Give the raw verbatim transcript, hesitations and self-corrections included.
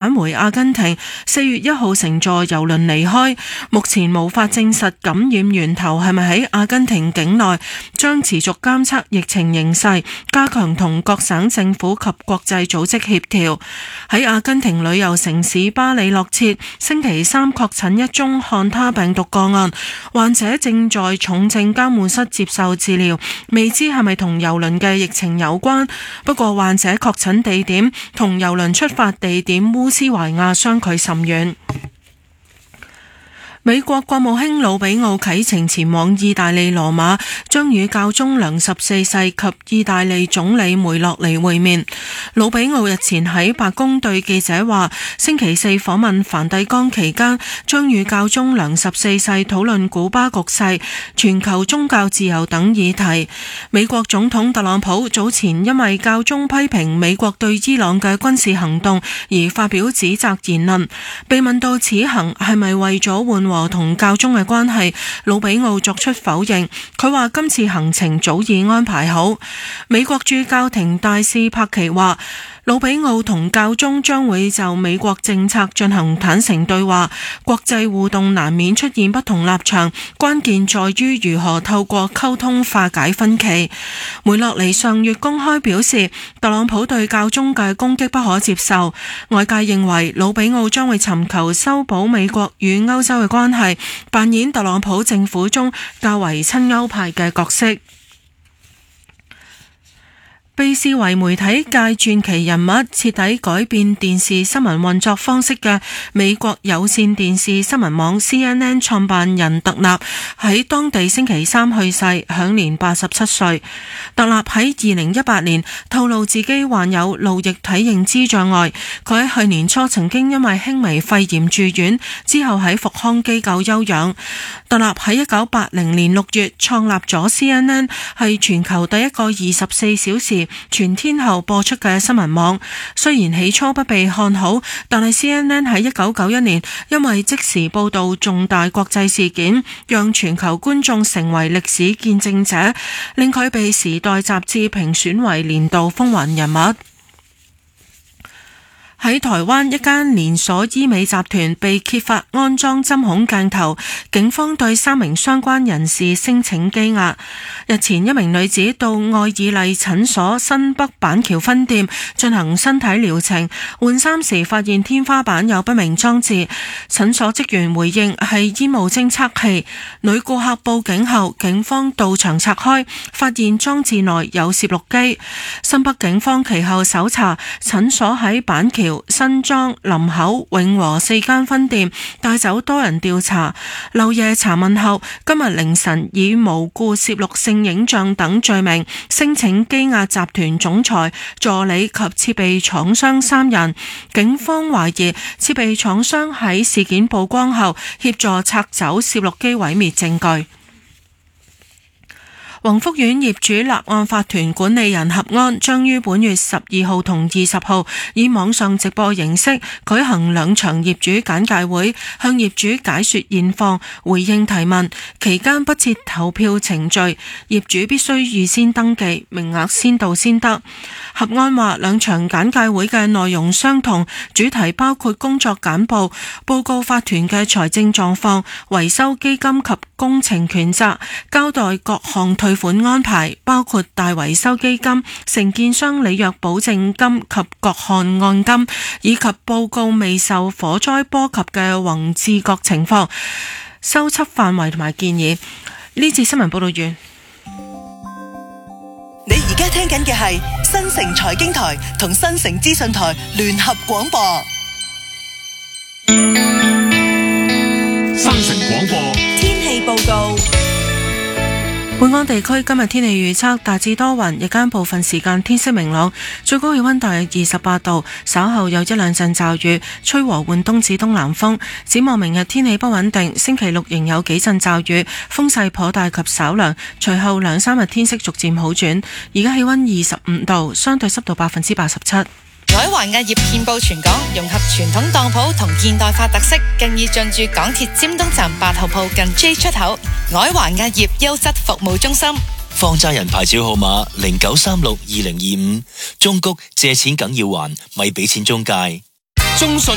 返回阿根廷，四月一號乘坐郵輪離開。目前無法證實感染源頭係咪喺阿根廷境內，將持續監測疫情形勢，加強同各省政府及國際組織協調。喺阿根廷旅遊城市巴里諾切，星期三確診一宗漢他病毒個案，患者正在重症監護室接受治療，未知係咪同郵輪嘅疫情有關。不過患者確診地點同郵輪出發地點烏斯懷亞相距甚遠。美國國務卿魯比奧啟程前往意大利羅馬，將與教宗良十四世及意大利總理梅洛尼會面。魯比奧日前喺白宮對記者話，星期四訪問梵蒂岡期間，將與教宗良十四世討論古巴局勢、全球宗教自由等議題。美國總統特朗普早前因為教宗批評美國對伊朗嘅軍事行動而發表指責言論，被問到此行係咪為咗緩和同教宗嘅關係，魯比奧作出否認。佢話今次行程早已安排好。美國駐教廷大使柏奇話，魯比奧同教宗將會就美國政策進行坦誠對話，國際互動難免出現不同立場，關鍵在於如何透過溝通化解分歧。梅洛尼上月公開表示，特朗普對教宗嘅攻擊不可接受，外界認為魯比奧將會尋求修補美國與歐洲嘅關係，扮演特朗普政府中較為親歐派嘅角色。被視為媒體界傳奇人物、徹底改變電視新聞運作方式嘅美國有線電視新聞網 C N N 創辦人特納喺當地星期三去世，享年八十七歲。特納喺二零一八年透露自己患有路易體認知障礙，佢喺去年初曾經因為輕微肺炎住院，之後喺復康機構休養。特納喺一九八零年六月創立咗 C N N， 係全球第一個二十四小時全天候播出嘅新聞網。雖然起初不被看好，但係 C N N 喺一九九一年因為即時報道重大國際事件，讓全球觀眾成為歷史見證者，令佢被時代雜誌評選為年度風雲人物。喺台灣一間連鎖醫美集團被揭發安裝針孔鏡頭，警方對三名相關人士申請羈押。日前一名女子到愛爾麗診所新北板橋分店進行身體療程，換衫時發現天花板有不明裝置，診所職員回應係煙霧偵測器。女顧客報警後，警方到場拆開，發現裝置內有攝錄機。新北警方其後搜查診所喺板橋、新莊、林口、永和四間分店，帶走多人調查。漏夜查問後，今日凌晨以無故攝錄性影像等罪名申請羈押集團總裁、助理及設備廠商三人。警方懷疑設備廠商喺事件曝光後協助拆走攝錄機毀滅證據。宏福苑業主立案法團管理人合安將於本月十二號同二十號以網上直播形式舉行兩場業主簡介會，向業主解說現況、回應提問。期間不設投票程序，業主必須預先登記，名額先到先得。合安話兩場簡介會嘅內容相同，主題包括工作簡報、報告法團嘅財政狀況、維修基金及工程權責、交代各項退款安排，包括大維修基金、承建商履約保證金及各項按金，以及報告未受火災波及嘅宏志各情況、修葺範圍同埋建議。呢節新聞報道完。 你而家聽緊嘅係新城財經台同新城資訊台聯合廣播。 新城廣播天氣報告。 本港地區今日天氣預測大致多雲，日間部分時間天色明朗，最高氣溫大約二十八度，稍後有一兩陣驟雨，吹和緩東至東南風。展望明日天氣不穩定，星期六仍有幾陣驟雨，風勢頗大及稍涼，隨後兩三日天色逐漸好轉。而家氣溫二十五度，相對濕度百分之八十七。 海華壓業遍佈全港，融合傳統當鋪同現代化特色，更已進駐港鐵尖東站八號鋪近 J 出口。海華壓業優質服務中心， 放債人牌照號碼零九三六二零二五，中谷借錢梗要還，咪俾錢中介。 中信